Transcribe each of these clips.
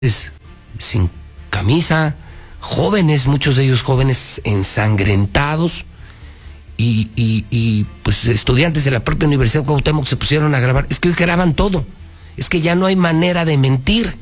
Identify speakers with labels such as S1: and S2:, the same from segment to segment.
S1: sin camisa, jóvenes, muchos de ellos jóvenes ensangrentados, y pues estudiantes de la propia Universidad Cuauhtémoc se pusieron a grabar. Es que hoy graban todo, es que ya no hay manera de mentir,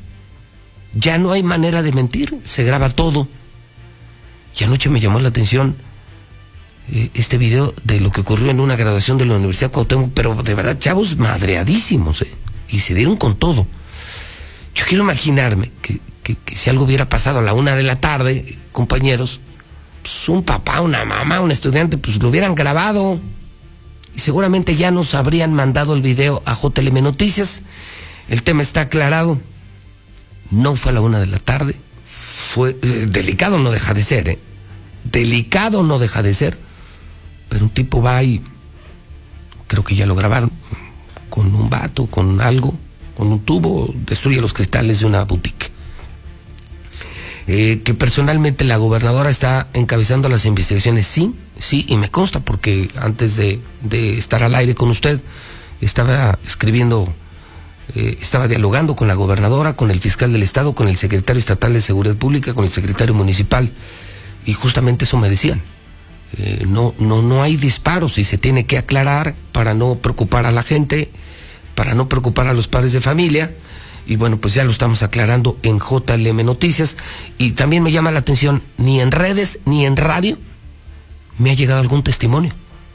S1: se graba todo. Y anoche me llamó la atención este video de lo que ocurrió en una graduación de la Universidad Cuauhtémoc, pero de verdad, chavos madreadísimos, y se dieron con todo. Yo quiero imaginarme que si algo hubiera pasado a la 1 de la tarde, compañeros, pues un papá, una mamá, un estudiante, pues lo hubieran grabado y seguramente ya nos habrían mandado el video a JLM Noticias. El tema está aclarado, no fue a la 1 de la tarde, fue delicado, no deja de ser, delicado no deja de ser, pero un tipo va y creo que ya lo grabaron con un vato, con algo, con un tubo, destruye los cristales de una boutique. Que personalmente la gobernadora está encabezando las investigaciones, sí, y me consta porque antes de estar al aire con usted, estaba dialogando con la gobernadora, con el fiscal del estado, con el secretario estatal de Seguridad Pública, con el secretario municipal, y justamente eso me decían. No hay disparos y se tiene que aclarar para no preocupar a la gente, para no preocupar a los padres de familia. Y bueno, pues ya lo estamos aclarando en JLM Noticias. Y también me llama la atención, ni en redes ni en radio me ha llegado algún testimonio.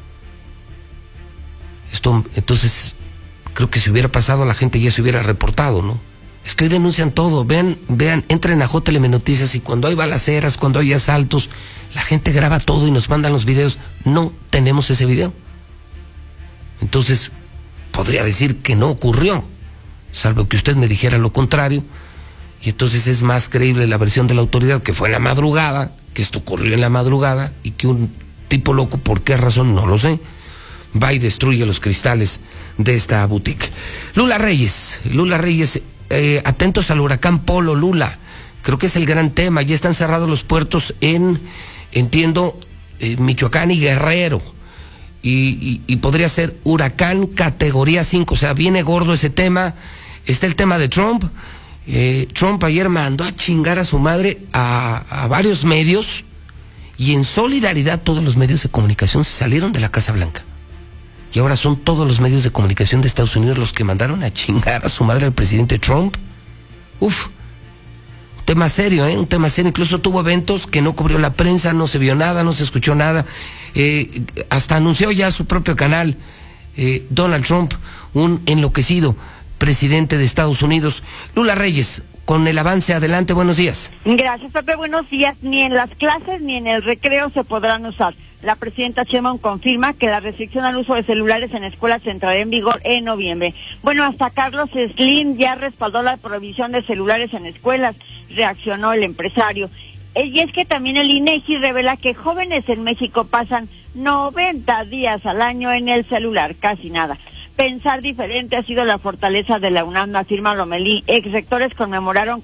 S1: Entonces, creo que si hubiera pasado, la gente ya se hubiera reportado, ¿no? Es que hoy denuncian todo. Vean, entren a JLM Noticias y cuando hay balaceras, cuando hay asaltos, la gente graba todo y nos mandan los videos. No tenemos ese video. Entonces, podría decir que no ocurrió, salvo que usted me dijera lo contrario, y entonces es más creíble la versión de la autoridad que fue en la madrugada, que esto ocurrió en la madrugada, y que un tipo loco, por qué razón, no lo sé, va y destruye los cristales de esta boutique. Lula Reyes, atentos al huracán Polo, Lula, creo que es el gran tema. Ya están cerrados los puertos entiendo, Michoacán y Guerrero, y podría ser huracán categoría 5, o sea, viene gordo ese tema. Está el tema de Trump. Trump ayer mandó a chingar a su madre a varios medios, y en solidaridad todos los medios de comunicación se salieron de la Casa Blanca. Y ahora son todos los medios de comunicación de Estados Unidos los que mandaron a chingar a su madre al presidente Trump. Un tema serio, un tema serio. Incluso tuvo eventos que no cubrió la prensa, no se vio nada, no se escuchó nada. Hasta anunció ya su propio canal, Donald Trump, un enloquecido presidente de Estados Unidos. Lula Reyes, con el avance, adelante, buenos días.
S2: Gracias, Pepe, buenos días. Ni en las clases ni en el recreo se podrán usar. La presidenta Sheinbaum confirma que la restricción al uso de celulares en escuelas entrará en vigor en noviembre. Bueno, hasta Carlos Slim ya respaldó la prohibición de celulares en escuelas, reaccionó el empresario. Y es que también el INEGI revela que jóvenes en México pasan 90 días al año en el celular, casi nada. Pensar diferente ha sido la fortaleza de la UNAM, afirma Lomelí. Exrectores conmemoraron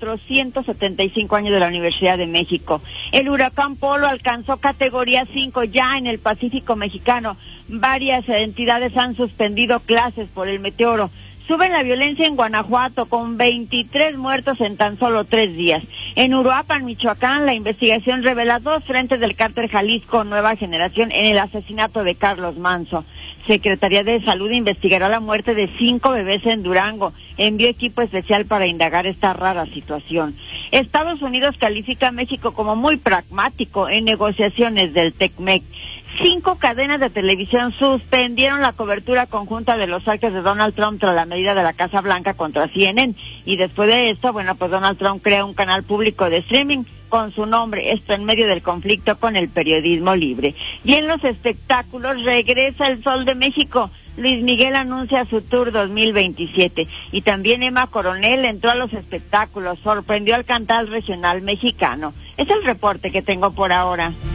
S2: 475 años de la Universidad de México. El huracán Polo alcanzó categoría 5 ya en el Pacífico mexicano. Varias entidades han suspendido clases por el meteoro. Sube la violencia en Guanajuato con 23 muertos en tan solo 3 días. En Uruapan, Michoacán, la investigación revela 2 frentes del cártel Jalisco Nueva Generación en el asesinato de Carlos Manso. Secretaría de Salud investigará la muerte de 5 bebés en Durango. Envió equipo especial para indagar esta rara situación. Estados Unidos califica a México como muy pragmático en negociaciones del TECMEC. 5 cadenas de televisión suspendieron la cobertura conjunta de los actos de Donald Trump tras la medida de la Casa Blanca contra CNN. Y después de esto, bueno, pues Donald Trump crea un canal público de streaming con su nombre, esto en medio del conflicto con el periodismo libre. Y en los espectáculos regresa el Sol de México. Luis Miguel anuncia su tour 2027. Y también Emma Coronel entró a los espectáculos, sorprendió al cantar regional mexicano. Es el reporte que tengo por ahora.